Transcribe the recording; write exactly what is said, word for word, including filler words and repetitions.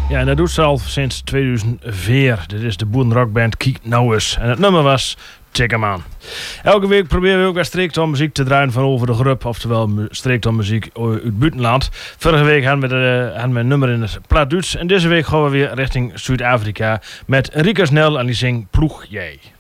Ja, en dat doet ze al sinds tweeduizend vier. Dit is de boerenrockband Kiek Nou eens. En het nummer was Check 'em aan. Elke week proberen we ook weer streektaal muziek te draaien van over de grup. Oftewel streektaal muziek uit het buitenland. Vorige week hadden we, de, hadden we een nummer in het plaat Duits. En deze week gaan we weer richting Zuid-Afrika met Rika Snel en die zingt Ploeg Jij.